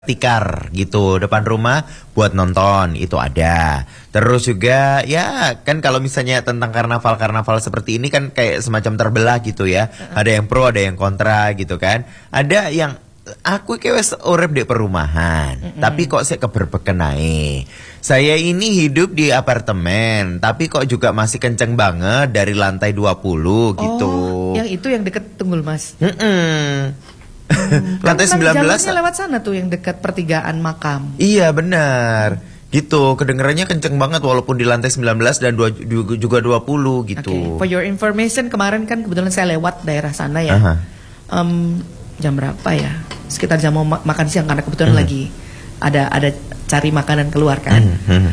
tikar gitu depan rumah buat nonton itu ada. Terus juga ya kan kalau misalnya tentang karnaval seperti ini kan kayak semacam terbelah gitu ya. Ada yang pro, ada yang kontra gitu kan. Ada yang aku kayak wes urip di perumahan, tapi kok saya keberbekenai. Saya ini hidup di apartemen, tapi kok juga masih kenceng banget dari lantai 20 gitu. Oh, yang itu yang deket Tunggul Mas. Lantai 19 jalurnya lewat sana tuh yang dekat pertigaan makam. Iya benar. Gitu, kedengarannya kenceng banget walaupun di lantai 19 dan juga 20 gitu. Okay. For your information, kemarin kan kebetulan saya lewat daerah sana ya. Jam berapa ya? Sekitar jam mau makan siang karena kebetulan lagi ada cari makanan keluar kan.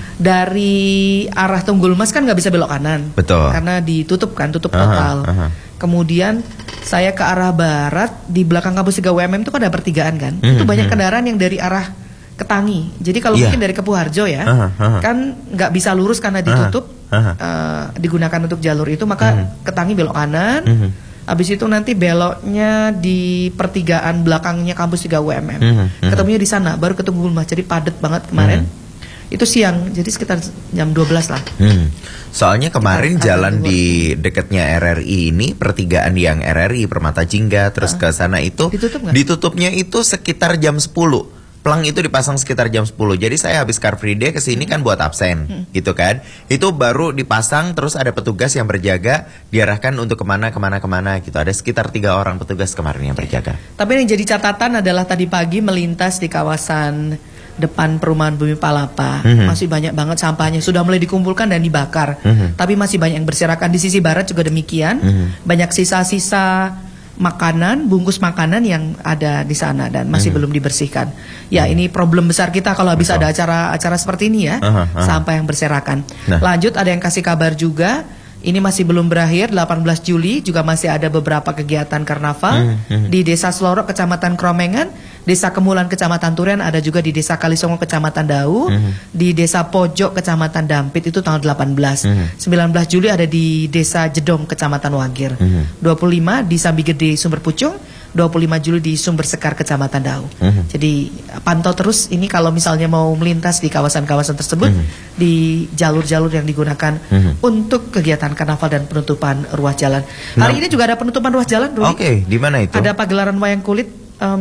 Dari arah Tunggul Mas kan nggak bisa belok kanan. Betul. Karena ditutup kan, tutup total. Kemudian saya ke arah barat, di belakang kampus 3 UMM itu kan ada pertigaan kan. Itu banyak kendaraan yang dari arah Ketangi. Jadi kalau mungkin dari Kepuharjo ya, kan nggak bisa lurus karena ditutup, digunakan untuk jalur itu, maka Ketangi belok kanan. Habis itu nanti beloknya di pertigaan belakangnya kampus 3 UMM. Ketemunya di sana, baru ketemu rumah. Jadi padat banget kemarin. Itu siang, jadi sekitar jam 12 lah. Soalnya kemarin jalan di dekatnya RRI ini, pertigaan yang RRI Permata Jingga terus ke sana itu ditutupnya itu sekitar jam 10. Pelang itu dipasang sekitar jam 10. Jadi saya habis Car Free Day kesini kan buat absen gitu kan. Itu baru dipasang, terus ada petugas yang berjaga, diarahkan untuk kemana gitu. Ada sekitar 3 orang petugas kemarin yang berjaga. Tapi yang jadi catatan adalah tadi pagi melintas di kawasan depan perumahan Bumi Palapa, masih banyak banget sampahnya, sudah mulai dikumpulkan dan dibakar. Tapi masih banyak yang berserakan. Di sisi barat juga demikian, banyak sisa-sisa makanan, bungkus makanan yang ada di sana dan masih belum dibersihkan. Ya, ini problem besar kita kalau habis ada acara seperti ini ya, sampah yang berserakan. Lanjut, ada yang kasih kabar juga. Ini masih belum berakhir, 18 Juli juga masih ada beberapa kegiatan karnaval di Desa Slorok, Kecamatan Kromengan, Desa Kemulan, Kecamatan Turen, ada juga di Desa Kalisongo, Kecamatan Dau, di Desa Pojok, Kecamatan Dampit itu tanggal 18. 19 Juli ada di Desa Jedong, Kecamatan Wagir. 25 di Sambi Gede, Sumber Pucung. 25 Juli di Sumber Sekar, Kecamatan Dau. Jadi pantau terus ini kalau misalnya mau melintas di kawasan-kawasan tersebut, di jalur-jalur yang digunakan untuk kegiatan karnaval dan penutupan ruas jalan. Hari ini juga ada penutupan ruas jalan, Rudi. Oke, di mana itu? Ada pagelaran wayang kulit.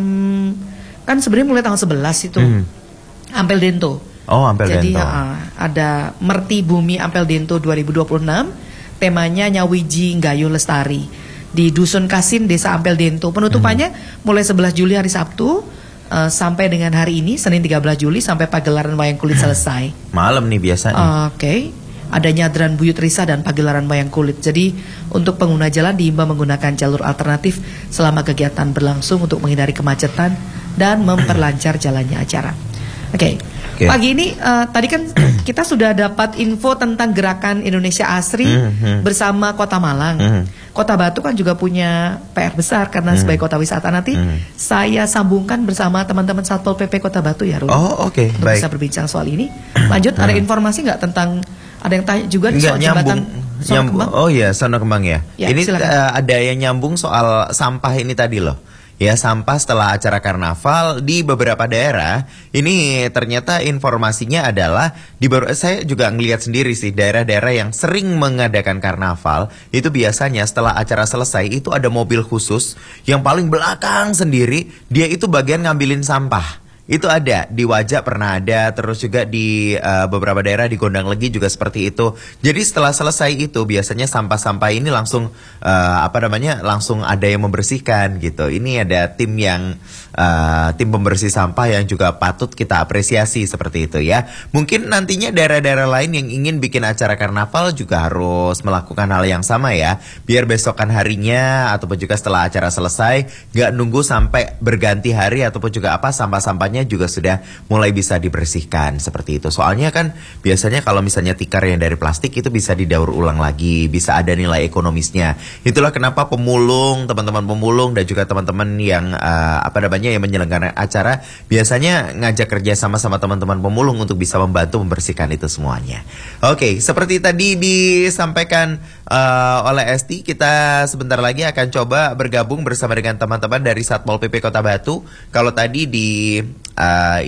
Kan sebenarnya mulai tanggal 11 itu. Ampel Dento. Oh, Ampel Jadi Dento. ada Merti Bumi Ampel Dento 2026. Temanya Nyawiji Nggayu Lestari. Di Dusun Kasin, Desa Ampel Dento. Penutupannya mulai 11 Juli hari Sabtu sampai dengan hari ini Senin 13 Juli sampai pagelaran wayang kulit selesai. Malam nih biasanya. Oke. Ada nyadran buyut risa dan pagelaran wayang kulit. Jadi untuk pengguna jalan diimbau menggunakan jalur alternatif selama kegiatan berlangsung untuk menghindari kemacetan dan memperlancar jalannya acara. Oke. Pagi ini tadi kan kita sudah dapat info tentang gerakan Indonesia Asri bersama Kota Malang. Kota Batu kan juga punya PR besar karena sebagai kota wisata. Nanti saya sambungkan bersama teman-teman Satpol PP Kota Batu ya, Rudi. Oh, oke. Untuk Baik. bisa berbincang soal ini. Lanjut, ada informasi nggak tentang, ada yang tanya juga di soal jembatan Sono Kembang? Oh iya, Sono Kembang ya. Ya, ini silakan. ada yang nyambung soal sampah ini tadi loh. Ya, sampah setelah acara karnaval di beberapa daerah. Ini ternyata informasinya adalah saya juga ngelihat sendiri sih, daerah-daerah yang sering mengadakan karnaval itu biasanya setelah acara selesai itu ada mobil khusus yang paling belakang sendiri, dia itu bagian ngambilin sampah. Itu ada di Wajak pernah ada, terus juga di beberapa daerah di Gondang Legi juga seperti itu. Jadi setelah selesai itu biasanya sampah-sampah ini langsung langsung ada yang membersihkan gitu. Ini ada tim pembersih sampah yang juga patut kita apresiasi seperti itu ya. Mungkin nantinya daerah-daerah lain yang ingin bikin acara karnaval juga harus melakukan hal yang sama ya. Biar besokan harinya ataupun juga setelah acara selesai nggak nunggu sampai berganti hari ataupun juga sampah-sampahnya juga sudah mulai bisa dibersihkan seperti itu. Soalnya kan biasanya kalau misalnya tikar yang dari plastik itu bisa didaur ulang lagi, bisa ada nilai ekonomisnya. Itulah kenapa pemulung, teman-teman pemulung dan juga teman-teman yang biasanya yang menyelenggarakan acara biasanya ngajak kerja sama teman-teman pemulung untuk bisa membantu membersihkan itu semuanya. Oke, seperti tadi disampaikan oleh Esti, kita sebentar lagi akan coba bergabung bersama dengan teman-teman dari Satpol PP Kota Batu. Kalau tadi di